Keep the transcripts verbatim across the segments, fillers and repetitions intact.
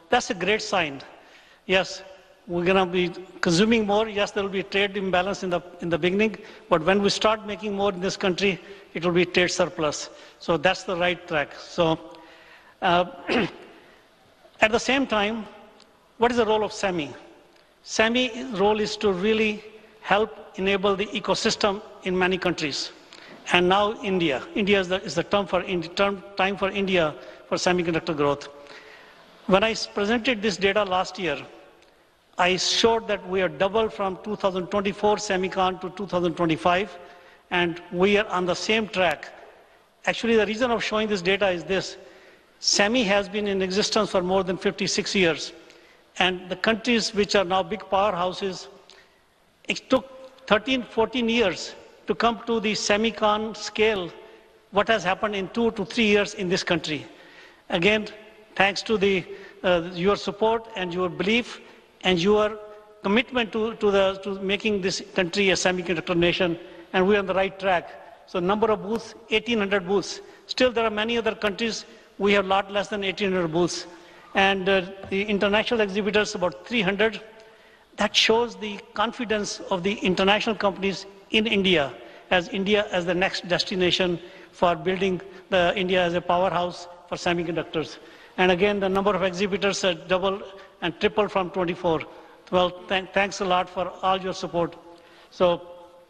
that's a great sign. Yes, we're going to be consuming more. Yes, there will be trade imbalance in the, in the beginning, but when we start making more in this country, it will be trade surplus. So that's the right track. So uh, at the same time, what is the role of SEMI? SEMI's role is to really help enable the ecosystem in many countries. And now India. India is the, is the term, for, term time for India for semiconductor growth. When I presented this data last year, I showed that we are double from two thousand twenty-four Semicon to two thousand twenty-five, and we are on the same track. Actually, the reason of showing this data is this. SEMI has been in existence for more than fifty-six years, and the countries which are now big powerhouses, it took thirteen, fourteen years to come to the Semicon scale, what has happened in two to three years in this country. Again, thanks to the, uh, your support and your belief and your commitment to, to, the, to making this country a semiconductor nation, and we're on the right track. So number of booths, eighteen hundred booths. Still, there are many other countries, we have a lot less than eighteen hundred booths. And uh, the international exhibitors, about three hundred. That shows the confidence of the international companies in India, as India as the next destination for building the India as a powerhouse for semiconductors. And again, the number of exhibitors are double and triple from twenty-four. Well, th thanks a lot for all your support. So,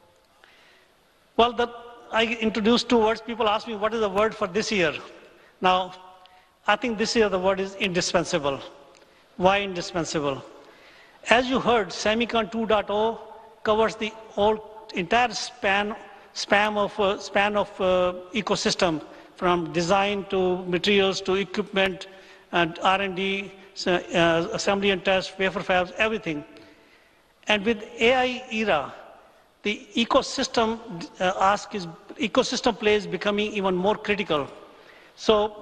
well, the, I introduced two words. People ask me, what is the word for this year? Now, I think this year the word is indispensable. Why indispensable? As you heard, Semicon two point oh covers the whole entire span, span of, uh, span of uh, ecosystem, from design to materials to equipment and R and D, uh, assembly and test, wafer fabs, everything. And with A I era, the ecosystem uh, ask is, ecosystem play is becoming even more critical. So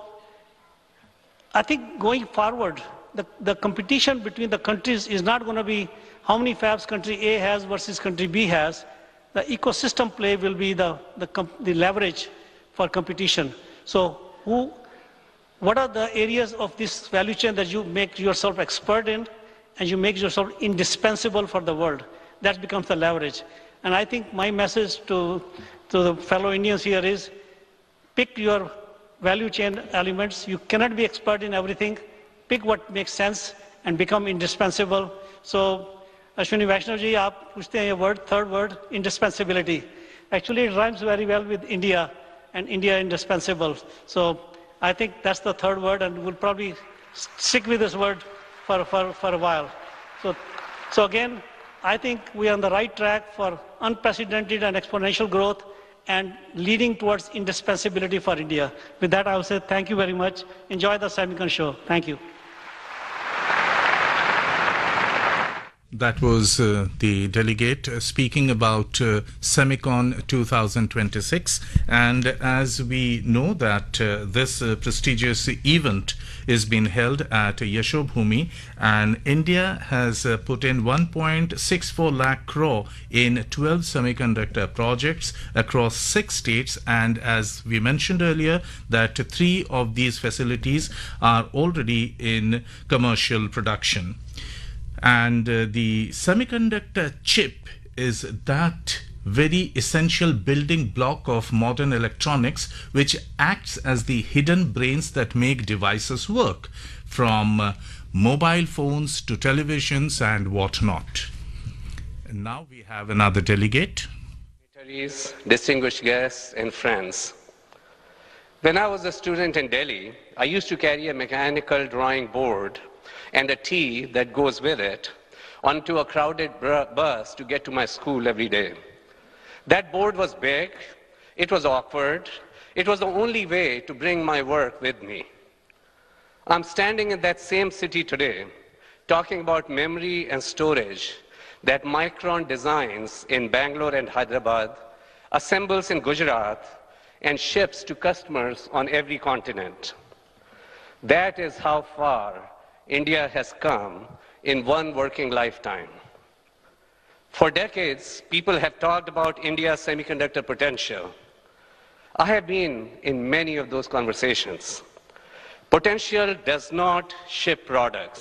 I think going forward, the, the competition between the countries is not going to be how many fabs country A has versus country B has. The ecosystem play will be the, the, the leverage for competition. So who, what are the areas of this value chain that you make yourself expert in and you make yourself indispensable for the world? That becomes the leverage. And I think my message to, to the fellow Indians here is, pick your value chain elements. You cannot be expert in everything. Pick what makes sense and become indispensable. So, Ashwini Vaishnav ji, aap puchte hain ye word, third word, indispensability. Actually, it rhymes very well with India, and India indispensable. So, I think that's the third word, and we'll probably stick with this word for, for, for a while. So, so again, I think we are on the right track for unprecedented and exponential growth and leading towards indispensability for India. With that, I will say thank you very much. Enjoy the Semicon show. Thank you. That was uh, the delegate uh, speaking about uh, Semicon two thousand twenty-six. And as we know that uh, this uh, prestigious event is being held at Yashobhoomi, and India has uh, put in one point six four lakh crore in twelve semiconductor projects across six states. And as we mentioned earlier, that three of these facilities are already in commercial production. And uh, the semiconductor chip is that very essential building block of modern electronics, which acts as the hidden brains that make devices work, from uh, mobile phones to televisions and whatnot. And now we have another delegate. Distinguished guests and friends. When I was a student in Delhi, I used to carry a mechanical drawing board and a tea that goes with it onto a crowded bus to get to my school every day. That board was big, it was awkward, it was the only way to bring my work with me. I'm standing in that same city today, talking about memory and storage that Micron designs in Bangalore and Hyderabad, assembles in Gujarat, and ships to customers on every continent. That is how far India has come in one working lifetime. For decades, people have talked about India's semiconductor potential. I have been in many of those conversations. Potential does not ship products.